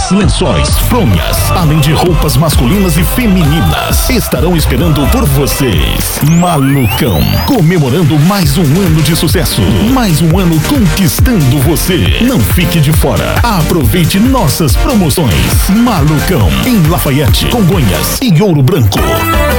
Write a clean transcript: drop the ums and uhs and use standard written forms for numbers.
toalhas, lençóis, fronhas, além de roupas masculinas e femininas, estarão esperando por vocês. Malucão, comemorando mais um ano de sucesso, mais um ano conquistando você. Não fique de fora, aproveite nossas promoções. Malucão, em Lafayette, Congonhas e Ouro Branco.